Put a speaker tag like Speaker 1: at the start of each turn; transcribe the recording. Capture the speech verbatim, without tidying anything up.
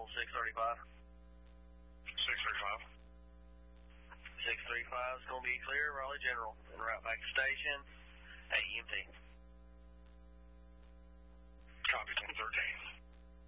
Speaker 1: on six thirty-five.
Speaker 2: six thirty-five.
Speaker 1: six thirty-five is going to be clear, Raleigh General. And right back to station, A E M T.